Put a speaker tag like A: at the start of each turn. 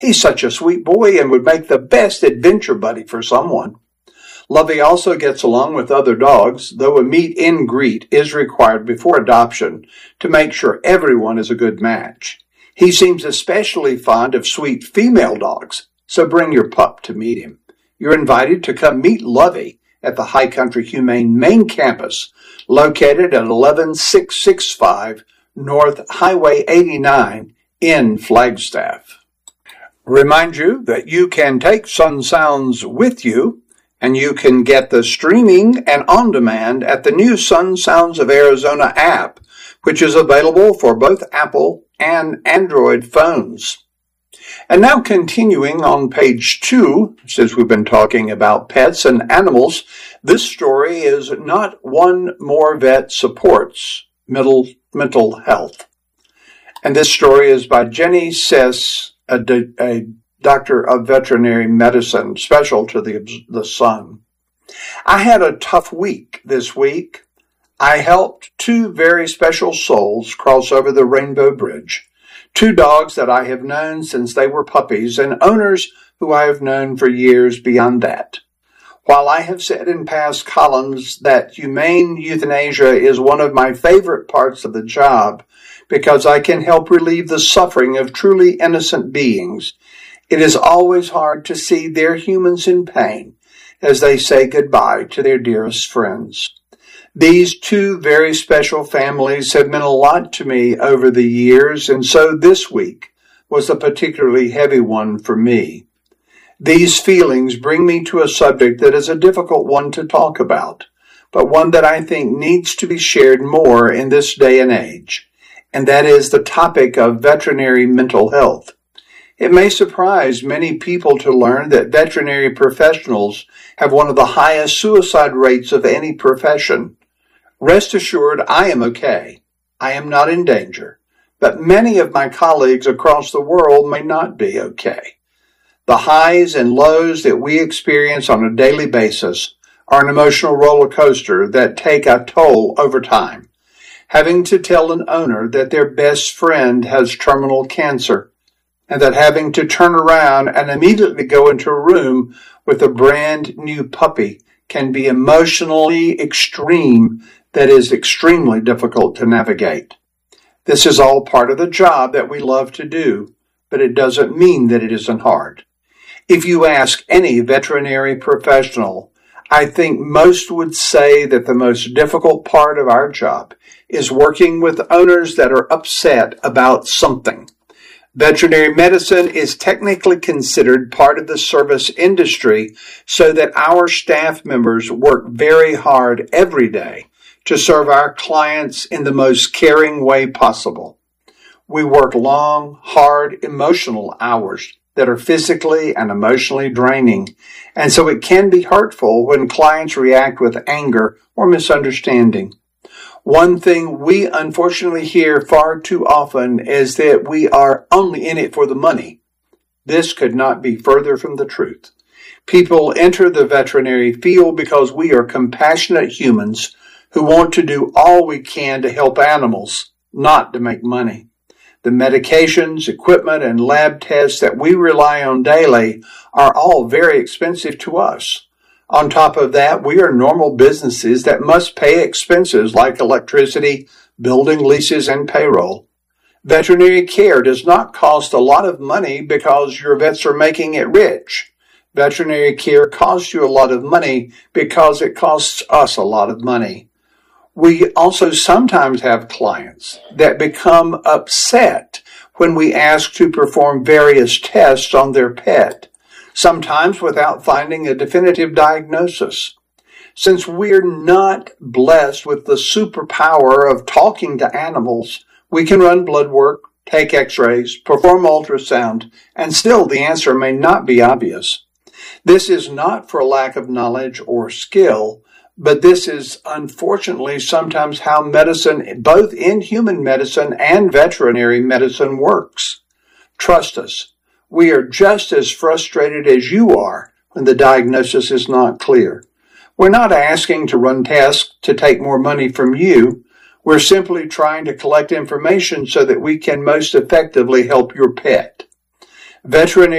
A: He's such a sweet boy and would make the best adventure buddy for someone. Lovey also gets along with other dogs, though a meet and greet is required before adoption to make sure everyone is a good match. He seems especially fond of sweet female dogs, so bring your pup to meet him. You're invited to come meet Lovey at the High Country Humane main campus, located at 11665 North Highway 89 in Flagstaff. Remind you that you can take Sun Sounds with you, and you can get the streaming and on-demand at the new Sun Sounds of Arizona app, which is available for both Apple and Android phones. And now continuing on page 2, since we've been talking about pets and animals, this story is Not One More Vet Supports Mental Health. And this story is by Jenny Sess, a doctor of veterinary medicine, special to the Sun. I had a tough week this week. I helped 2 very special souls cross over the Rainbow Bridge. 2 dogs that I have known since they were puppies and owners who I have known for years beyond that. While I have said in past columns that humane euthanasia is one of my favorite parts of the job because I can help relieve the suffering of truly innocent beings, it is always hard to see their humans in pain as they say goodbye to their dearest friends. These 2 very special families have meant a lot to me over the years, and so this week was a particularly heavy one for me. These feelings bring me to a subject that is a difficult one to talk about, but one that I think needs to be shared more in this day and age, and that is the topic of veterinary mental health. It may surprise many people to learn that veterinary professionals have one of the highest suicide rates of any profession. Rest assured, I am okay. I am not in danger, but many of my colleagues across the world may not be okay. The highs and lows that we experience on a daily basis are an emotional roller coaster that take a toll over time. Having to tell an owner that their best friend has terminal cancer, and that having to turn around and immediately go into a room with a brand new puppy can be emotionally extreme, that is extremely difficult to navigate. This is all part of the job that we love to do, but it doesn't mean that it isn't hard. If you ask any veterinary professional, I think most would say that the most difficult part of our job is working with owners that are upset about something. Veterinary medicine is technically considered part of the service industry, so that our staff members work very hard every day to serve our clients in the most caring way possible. We work long, hard, emotional hours that are physically and emotionally draining, and so it can be hurtful when clients react with anger or misunderstanding. One thing we unfortunately hear far too often is that we are only in it for the money. This could not be further from the truth. People enter the veterinary field because we are compassionate humans who want to do all we can to help animals, not to make money. The medications, equipment, and lab tests that we rely on daily are all very expensive to us. On top of that, we are normal businesses that must pay expenses like electricity, building leases, and payroll. Veterinary care does not cost a lot of money because your vets are making it rich. Veterinary care costs you a lot of money because it costs us a lot of money. We also sometimes have clients that become upset when we ask to perform various tests on their pet, sometimes without finding a definitive diagnosis. Since we're not blessed with the superpower of talking to animals, we can run blood work, take x-rays, perform ultrasound, and still the answer may not be obvious. This is not for lack of knowledge or skill, but this is unfortunately sometimes how medicine, both in human medicine and veterinary medicine, works. Trust us, we are just as frustrated as you are when the diagnosis is not clear. We're not asking to run tests to take more money from you. We're simply trying to collect information so that we can most effectively help your pet. Veterinary